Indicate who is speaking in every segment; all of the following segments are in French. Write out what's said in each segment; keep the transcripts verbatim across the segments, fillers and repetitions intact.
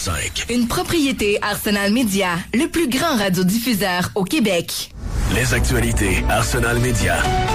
Speaker 1: cinq.
Speaker 2: Une propriété Arsenal Media, le plus grand radiodiffuseur au Québec.
Speaker 1: Les actualités Arsenal Media.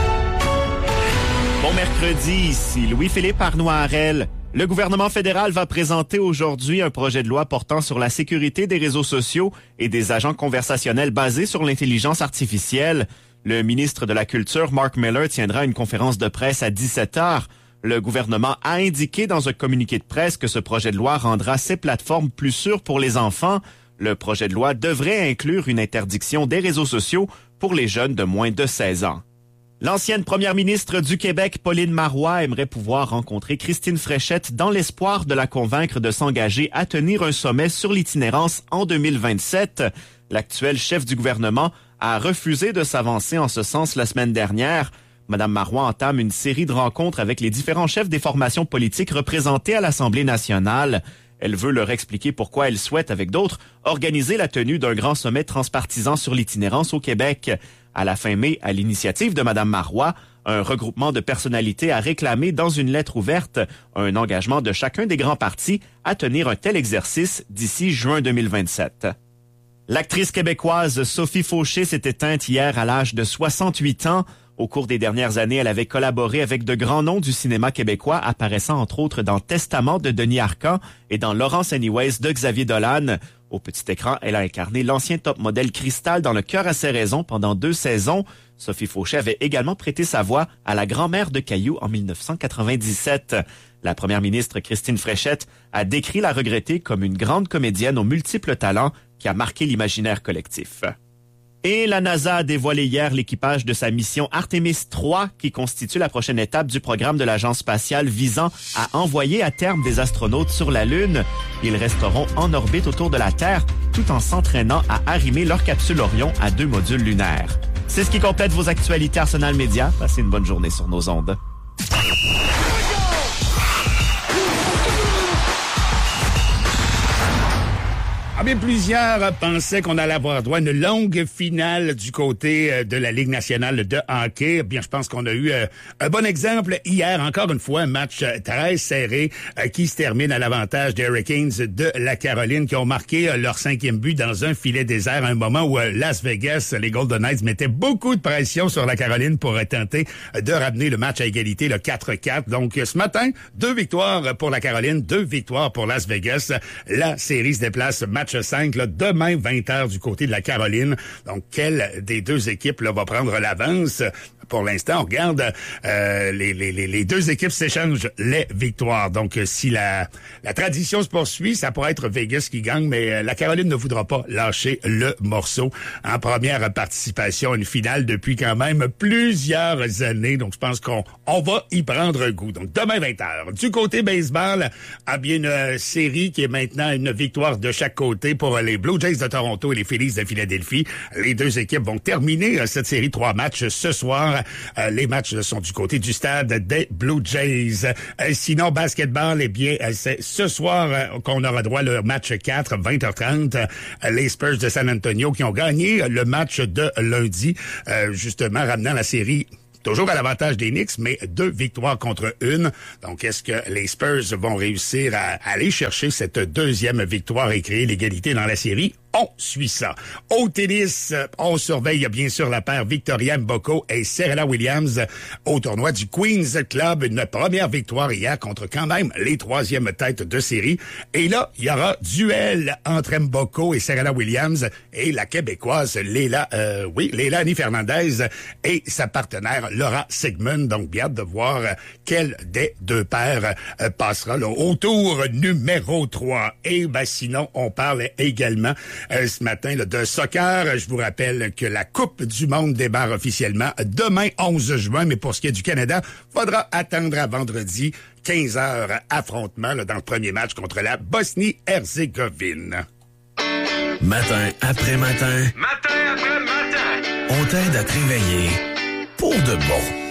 Speaker 3: Bon mercredi, ici Louis-Philippe Arnoirel. Le gouvernement fédéral va présenter aujourd'hui un projet de loi portant sur la sécurité des réseaux sociaux et des agents conversationnels basés sur l'intelligence artificielle. Le ministre de la Culture, Mark Miller, tiendra une conférence de presse à dix-sept heures. Le gouvernement a indiqué dans un communiqué de presse que ce projet de loi rendra ces plateformes plus sûres pour les enfants. Le projet de loi devrait inclure une interdiction des réseaux sociaux pour les jeunes de moins de seize ans. L'ancienne première ministre du Québec, Pauline Marois, aimerait pouvoir rencontrer Christine Fréchette dans l'espoir de la convaincre de s'engager à tenir un sommet sur l'itinérance en deux mille vingt-sept. L'actuel chef du gouvernement a refusé de s'avancer en ce sens la semaine dernière. Madame Marois entame une série de rencontres avec les différents chefs des formations politiques représentées à l'Assemblée nationale. Elle veut leur expliquer pourquoi elle souhaite, avec d'autres, organiser la tenue d'un grand sommet transpartisan sur l'itinérance au Québec. À la fin mai, à l'initiative de Madame Marois, un regroupement de personnalités a réclamé dans une lettre ouverte un engagement de chacun des grands partis à tenir un tel exercice d'ici juin deux mille vingt-sept. L'actrice québécoise Sophie Fauché s'est éteinte hier à l'âge de soixante-huit ans. Au cours des dernières années, elle avait collaboré avec de grands noms du cinéma québécois, apparaissant entre autres dans Testament de Denis Arcand et dans Laurence Anyways de Xavier Dolan. Au petit écran, elle a incarné l'ancien top modèle Cristal dans Le cœur à ses raisons pendant deux saisons. Sophie Fauché avait également prêté sa voix à la grand-mère de Caillou en mille neuf cent quatre-vingt-dix-sept. La première ministre Christine Fréchette a décrit la regretter comme une grande comédienne aux multiples talents qui a marqué l'imaginaire collectif. Et la NASA a dévoilé hier l'équipage de sa mission Artemis trois qui constitue la prochaine étape du programme de l'agence spatiale visant à envoyer à terme des astronautes sur la Lune. Ils resteront en orbite autour de la Terre tout en s'entraînant à arrimer leur capsule Orion à deux modules lunaires. C'est ce qui complète vos actualités Arsenal Media. Passez une bonne journée sur nos ondes.
Speaker 4: Ah bien, plusieurs pensaient qu'on allait avoir droit à une longue finale du côté de la Ligue nationale de hockey. Eh bien, je pense qu'on a eu euh, un bon exemple hier. Encore une fois, un match très serré euh, qui se termine à l'avantage des Hurricanes de la Caroline qui ont marqué euh, leur cinquième but dans un filet désert à un moment où euh, Las Vegas, les Golden Knights, mettaient beaucoup de pression sur la Caroline pour euh, tenter de ramener le match à égalité, le quatre quatre. Donc, ce matin, deux victoires pour la Caroline, deux victoires pour Las Vegas. La série se déplace match cinq, là, demain, vingt heures du côté de la Caroline. Donc, quelle des deux équipes là, va prendre l'avance? Pour l'instant, on regarde euh, les, les, les deux équipes s'échangent les victoires. Donc, si la, la tradition se poursuit, ça pourrait être Vegas qui gagne, mais la Caroline ne voudra pas lâcher le morceau en première participation à une finale depuis quand même plusieurs années. Donc, je pense qu'on on va y prendre un goût. Donc, demain, vingt heures. Du côté baseball, a bien une série qui est maintenant une victoire de chaque côté pour les Blue Jays de Toronto et les Phillies de Philadelphie. Les deux équipes vont terminer cette série de trois matchs ce soir. Euh, les matchs sont du côté du stade des Blue Jays. Euh, sinon, basketball, eh bien, euh, c'est ce soir euh, qu'on aura droit le match quatre, vingt heures trente. Euh, les Spurs de San Antonio qui ont gagné le match de lundi, euh, justement ramenant la série toujours à l'avantage des Knicks, mais deux victoires contre une. Donc, est-ce que les Spurs vont réussir à aller chercher cette deuxième victoire et créer l'égalité dans la série? On suit ça. Au tennis, on surveille bien sûr la paire Victoria Mboko et Serena Williams au tournoi du Queen's Club. Une première victoire hier contre quand même les troisièmes têtes de série. Et là, il y aura duel entre Mboko et Serena Williams et la Québécoise Leila, euh, oui, Leilani Fernandez et sa partenaire Laura Sigmund. Donc, bien hâte de voir quel des deux paires euh, passera là, au tour numéro trois. Et ben sinon, on parle également Euh, ce matin là, de soccer. Je vous rappelle que la Coupe du monde démarre officiellement demain onze juin, mais pour ce qui est du Canada, faudra attendre à vendredi quinze heures affrontement là, dans le premier match contre la Bosnie-Herzégovine.
Speaker 1: Matin après matin.
Speaker 5: Matin après matin.
Speaker 1: On t'aide à te réveiller pour de bon.